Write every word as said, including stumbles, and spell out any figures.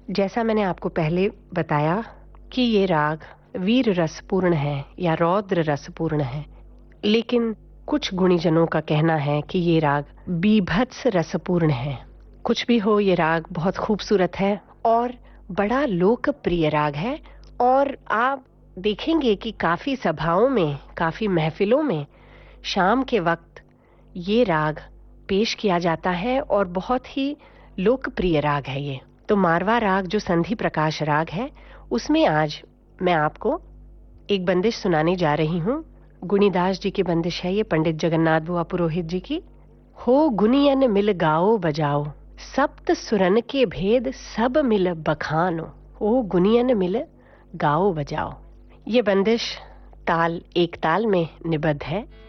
जैसा मैंने आपको पहले बताया कि ये राग वीर रसपूर्ण है या रौद्र रसपूर्ण है, लेकिन कुछ गुणीजनों का कहना है कि ये राग बीभत्स रसपूर्ण है। कुछ भी हो, ये राग बहुत खूबसूरत है और बड़ा लोकप्रिय राग है और आप देखेंगे कि काफी सभाओं में, काफी महफिलों में शाम के वक्त ये राग पेश किया जाता है और बहुत ही लोकप्रिय राग है ये। तो मारवा राग जो संधि प्रकाश राग है, उसमें आज मैं आपको एक बंदिश सुनाने जा रही हूँ। गुणीदास जी की बंदिश है ये, पंडित जगन्नाथ बुआ पुरोहित जी की। हो गुनियन मिल गाओ बजाओ, सप्त सुरन के भेद सब मिल बखानो। हो गुनियन मिल गाओ बजाओ। ये बंदिश ताल एक ताल में निबद्ध है।